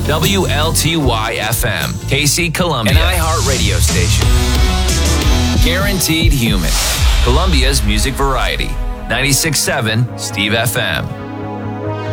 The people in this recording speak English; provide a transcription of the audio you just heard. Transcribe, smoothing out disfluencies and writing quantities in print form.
WLTY FM, KC Columbia, an iHeart radio station. Guaranteed human. Columbia's music variety. 96.7 Steve FM.